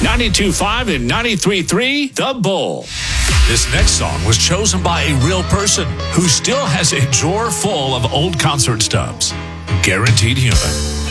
92.5 and 93.3, The Bull. This next song was chosen by a real person who still has a drawer full of old concert stubs. Guaranteed Human.